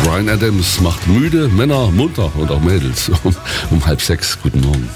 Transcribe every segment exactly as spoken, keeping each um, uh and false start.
Bryan Adams macht müde, Männer munter und auch Mädels um, um halb sechs. Guten Morgen.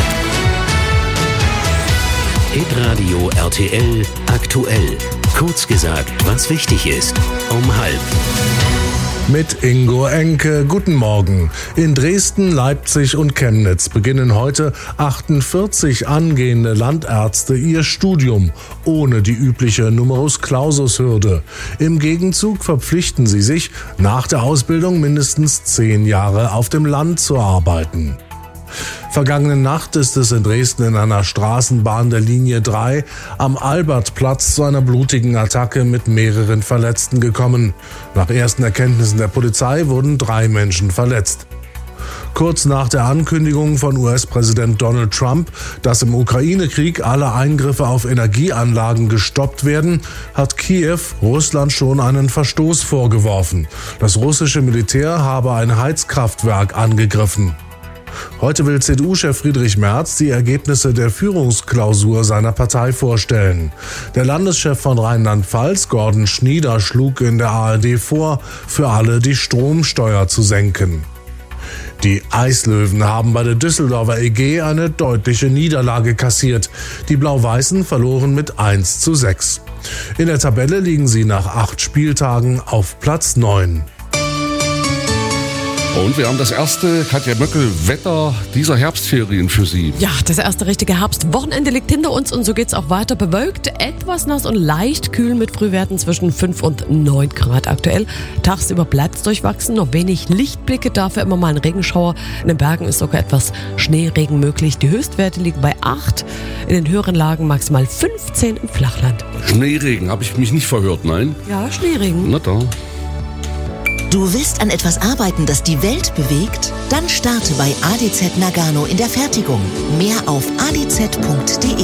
Hitradio R T L aktuell. Kurz gesagt, was wichtig ist. Um halb. Mit Ingo Enke, guten Morgen. In Dresden, Leipzig und Chemnitz beginnen heute achtundvierzig angehende Landärzte ihr Studium ohne die übliche Numerus-Clausus-Hürde. Im Gegenzug verpflichten sie sich, nach der Ausbildung mindestens zehn Jahre auf dem Land zu arbeiten. Vergangene Nacht ist es in Dresden in einer Straßenbahn der Linie drei am Albertplatz zu einer blutigen Attacke mit mehreren Verletzten gekommen. Nach ersten Erkenntnissen der Polizei wurden drei Menschen verletzt. Kurz nach der Ankündigung von U S-Präsident Donald Trump, dass im Ukraine-Krieg alle Eingriffe auf Energieanlagen gestoppt werden, hat Kiew Russland schon einen Verstoß vorgeworfen. Das russische Militär habe ein Heizkraftwerk angegriffen. Heute will C D U-Chef Friedrich Merz die Ergebnisse der Führungsklausur seiner Partei vorstellen. Der Landeschef von Rheinland-Pfalz, Gordon Schnieder, schlug in der A R D vor, für alle die Stromsteuer zu senken. Die Eislöwen haben bei der Düsseldorfer E G eine deutliche Niederlage kassiert. Die Blau-Weißen verloren mit eins zu sechs. In der Tabelle liegen sie nach acht Spieltagen auf Platz neun. Und wir haben das erste, Katja Möckel, Wetter dieser Herbstferien für Sie. Ja, das erste richtige Herbstwochenende liegt hinter uns und so geht's auch weiter. Bewölkt, etwas nass und leicht kühl mit Frühwerten zwischen fünf und neun Grad aktuell. Tagsüber bleibt's durchwachsen, noch wenig Lichtblicke, dafür immer mal ein Regenschauer. In den Bergen ist sogar etwas Schneeregen möglich. Die Höchstwerte liegen bei acht, in den höheren Lagen maximal fünfzehn im Flachland. Schneeregen, habe ich mich nicht verhört, nein? Ja, Schneeregen. Na da. Du willst an etwas arbeiten, das die Welt bewegt? Dann starte bei A D Z Nagano in der Fertigung. Mehr auf a d z punkt d e.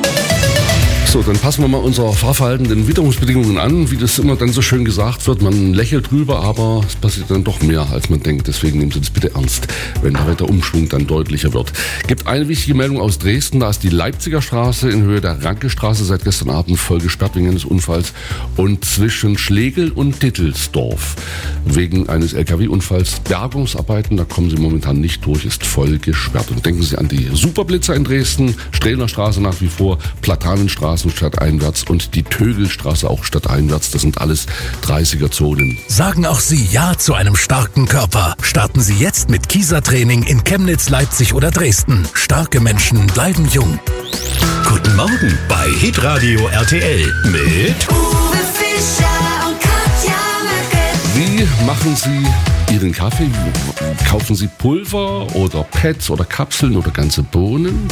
So, dann passen wir mal unser Fahrverhalten den Witterungsbedingungen an, wie das immer dann so schön gesagt wird. Man lächelt drüber, aber es passiert dann doch mehr, als man denkt. Deswegen nehmen Sie das bitte ernst, wenn der Wetterumschwung dann deutlicher wird. Gibt eine wichtige Meldung aus Dresden. Da ist die Leipziger Straße in Höhe der Ranke-Straße seit gestern Abend voll gesperrt wegen eines Unfalls. Und zwischen Schlegel und Dittelsdorf wegen eines L K W-Unfalls Bergungsarbeiten. Da kommen Sie momentan nicht durch, ist voll gesperrt. Und denken Sie an die Superblitzer in Dresden, Strehler Straße nach wie vor, Platanenstraße stadteinwärts und die Tögelstraße auch stadteinwärts. Das sind alles dreißiger-Zonen. Sagen auch Sie Ja zu einem starken Körper. Starten Sie jetzt mit Kieser-Training in Chemnitz, Leipzig oder Dresden. Starke Menschen bleiben jung. Guten Morgen bei Hitradio R T L mit Uwe Fischer und Katja Möckel. Wie machen Sie Ihren Kaffee? Kaufen Sie Pulver oder Pads oder Kapseln oder ganze Bohnen?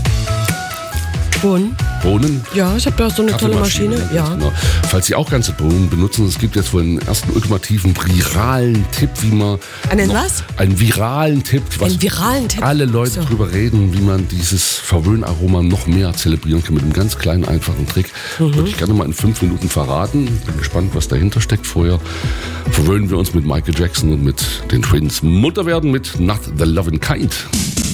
Bohnen? Bohnen? Ja, ich habe da so eine tolle Maschine. Ja. Genau. Falls Sie auch ganze Bohnen benutzen, es gibt jetzt wohl einen ersten ultimativen viralen Tipp, wie man... Einen noch, was? Einen viralen Tipp, was einen viralen Tipp. alle Leute so. drüber reden, wie man dieses Verwöhnaroma noch mehr zelebrieren kann mit einem ganz kleinen, einfachen Trick. Mhm. Würde ich gerne mal in fünf Minuten verraten. Bin gespannt, was dahinter steckt. Vorher verwöhnen wir uns mit Michael Jackson und mit den Twins. Mutter werden mit Not the Lovin' Kind.